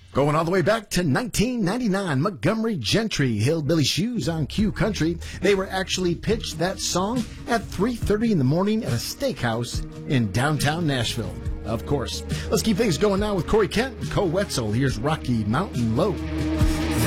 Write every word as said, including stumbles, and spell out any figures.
Going all the way back to nineteen ninety-nine, Montgomery Gentry, Hillbilly Shoes on Q Country. They were actually pitched that song at three thirty in the morning at a steakhouse in downtown Nashville. Of course. Let's keep things going now with Corey Kent and Co Wetzel. Here's Rocky Mountain Low.